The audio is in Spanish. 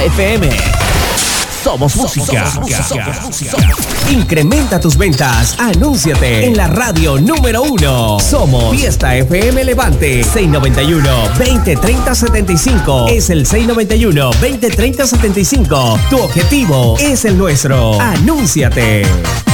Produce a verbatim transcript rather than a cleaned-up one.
Fiesta F M. Somos música. Somos música. Somos música. Incrementa tus ventas. Anúnciate en la radio número uno. Somos Fiesta F M Levante. seis nueve uno, veinte, treinta, setenta y cinco. Es el seis nueve uno, veinte, treinta, setenta y cinco. Tu objetivo es el nuestro. Anúnciate.